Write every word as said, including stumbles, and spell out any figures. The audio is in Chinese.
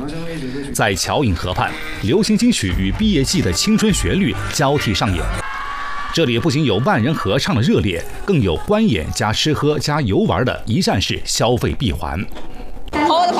在乔影河畔，流行金曲与毕业季的青春旋律交替上演。这里不仅有万人合唱的热烈，更有观演加吃喝加游玩的一站式消费闭环。